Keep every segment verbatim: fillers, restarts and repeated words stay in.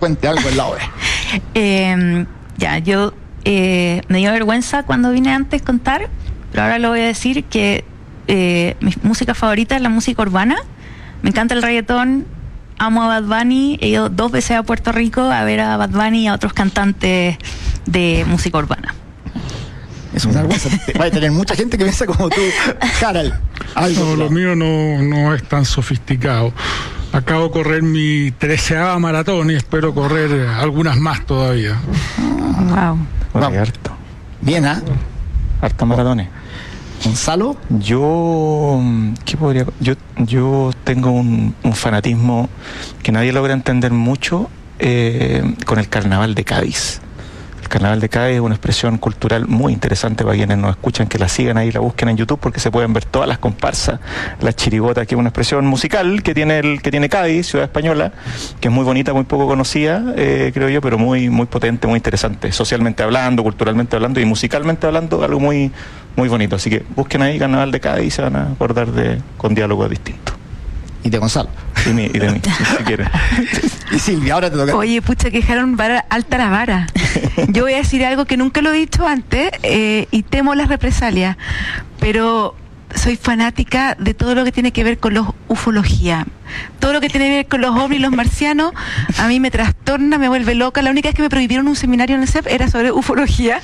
cuente algo en la obra. eh, ya, yo eh, me dio vergüenza cuando vine antes contar, pero ahora lo voy a decir que eh, mi música favorita es la música urbana. Me encanta el reggaetón, amo a Bad Bunny, he ido dos veces a Puerto Rico a ver a Bad Bunny y a otros cantantes de música urbana. Es una vergüenza. Va a tener mucha gente que piensa como tú, Harald. Algo No, claro. lo mío no, no es tan sofisticado. Acabo de correr mi treceava maratón y espero correr algunas más todavía. Wow. Bueno, harto. Bien, ¿ah? ¿eh? Harto maratones. Gonzalo. Yo, ¿qué podría? Yo, yo tengo un, un fanatismo que nadie logra entender mucho eh, con el Carnaval de Cádiz. El Carnaval de Cádiz es una expresión cultural muy interesante para quienes nos escuchan, que la sigan ahí, la busquen en YouTube, porque se pueden ver todas las comparsas, las chirigotas, que es una expresión musical que tiene el que tiene Cádiz, ciudad española, que es muy bonita, muy poco conocida, eh, creo yo, pero muy muy potente, muy interesante, socialmente hablando, culturalmente hablando y musicalmente hablando, algo muy muy bonito. Así que busquen ahí Carnaval de Cádiz y se van a acordar de Con Diálogo Distinto. Y de Gonzalo. Y, mi, y de mí, si, si quieren. Y Silvia, ahora te toca. Oye, pucha, que dejaron vara, alta la vara. Yo voy a decir algo que nunca lo he dicho antes eh, y temo las represalias, pero soy fanática de todo lo que tiene que ver con los ufología. Todo lo que tiene que ver con los ovnis y los marcianos, a mí me trastorna, me vuelve loca. La única vez que me prohibieron un seminario en el C E P era sobre ufología.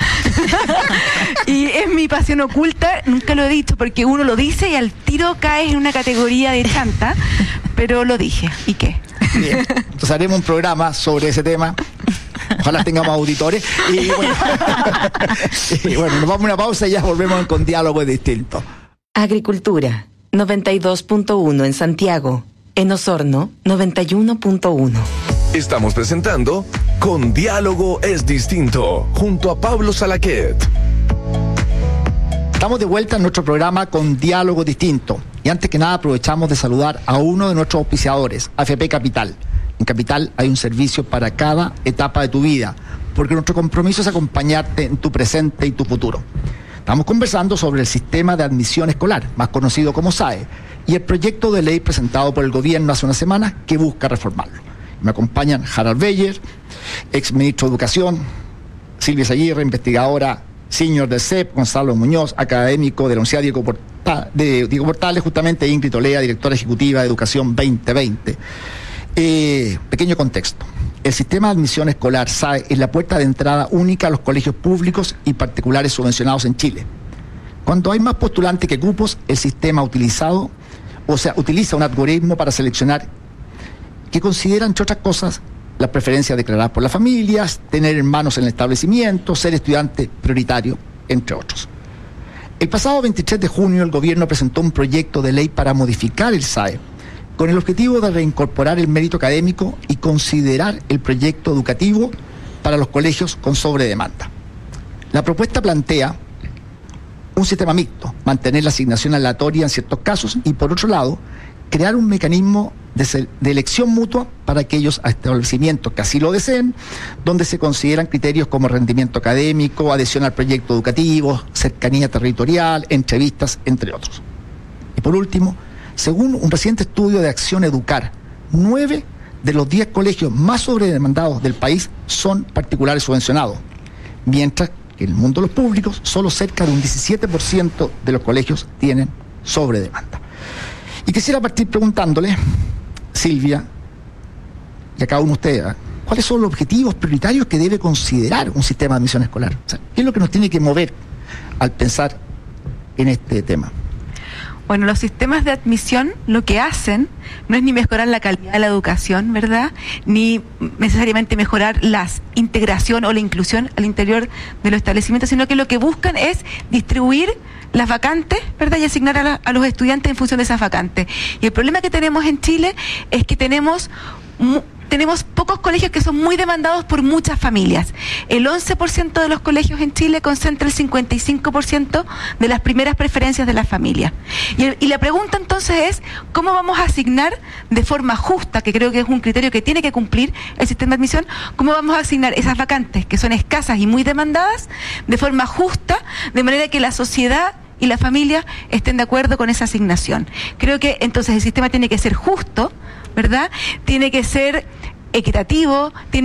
Y es mi pasión oculta, nunca lo he dicho, porque uno lo dice y al tiro caes en una categoría de chanta, pero lo dije. ¿Y qué? Bien. Entonces haremos un programa sobre ese tema. Ojalá tengamos auditores. Y bueno, y bueno, nos vamos a una pausa y ya volvemos con Diálogo Distinto. Agricultura, noventa y dos punto uno en Santiago. En Osorno, noventa y uno punto uno. Estamos presentando Con Diálogo es Distinto, junto a Pablo Salaquet. Estamos de vuelta en nuestro programa Con Diálogo Distinto. Y antes que nada aprovechamos de saludar a uno de nuestros auspiciadores, A F P Capital. En Capital hay un servicio para cada etapa de tu vida, porque nuestro compromiso es acompañarte en tu presente y tu futuro. Estamos conversando sobre el sistema de admisión escolar, más conocido como S A E, y el proyecto de ley presentado por el gobierno hace unas semanas que busca reformarlo. Me acompañan Harald Beyer, ex ministro de Educación, Silvia Aguirre, investigadora senior del C E P, Gonzalo Muñoz, académico de la Universidad Diego, Porta, de Diego Portales, justamente Ingrid Olea, directora ejecutiva de Educación veinte veinte. Eh, pequeño contexto. El sistema de admisión escolar S A E es la puerta de entrada única a los colegios públicos y particulares subvencionados en Chile. Cuando hay más postulantes que cupos, el sistema utilizado, o sea, utiliza un algoritmo para seleccionar que considera, entre otras cosas, las preferencias declaradas por las familias, tener hermanos en el establecimiento, ser estudiante prioritario, entre otros. El pasado veintitrés de junio, el gobierno presentó un proyecto de ley para modificar el S A E, con el objetivo de reincorporar el mérito académico y considerar el proyecto educativo para los colegios con sobredemanda. La propuesta plantea un sistema mixto, mantener la asignación aleatoria en ciertos casos y, por otro lado, crear un mecanismo de, de elección mutua para aquellos establecimientos que así lo deseen, donde se consideran criterios como rendimiento académico, adhesión al proyecto educativo, cercanía territorial, entrevistas, entre otros. Y por último, según un reciente estudio de Acción Educar, nueve de los diez colegios más sobredemandados del país son particulares subvencionados, mientras que en el mundo de los públicos solo cerca de un diecisiete por ciento de los colegios tienen sobredemanda. Y quisiera partir preguntándole, Silvia, y a cada uno de ustedes, ¿cuáles son los objetivos prioritarios que debe considerar un sistema de admisión escolar? O sea, ¿qué es lo que nos tiene que mover al pensar en este tema? Bueno, los sistemas de admisión lo que hacen no es ni mejorar la calidad de la educación, ¿verdad? Ni necesariamente mejorar la integración o la inclusión al interior de los establecimientos, sino que lo que buscan es distribuir las vacantes, ¿verdad? Y asignar a, la, a los estudiantes en función de esas vacantes. Y el problema que tenemos en Chile es que tenemos... Mu- Tenemos pocos colegios que son muy demandados por muchas familias. El once por ciento de los colegios en Chile concentra el cincuenta y cinco por ciento de las primeras preferencias de las familias. Y, el, y la pregunta entonces es, ¿cómo vamos a asignar de forma justa, que creo que es un criterio que tiene que cumplir el sistema de admisión, cómo vamos a asignar esas vacantes que son escasas y muy demandadas de forma justa, de manera que la sociedad y la familia estén de acuerdo con esa asignación? Creo que entonces el sistema tiene que ser justo, ¿verdad? Tiene que ser equitativo, tiene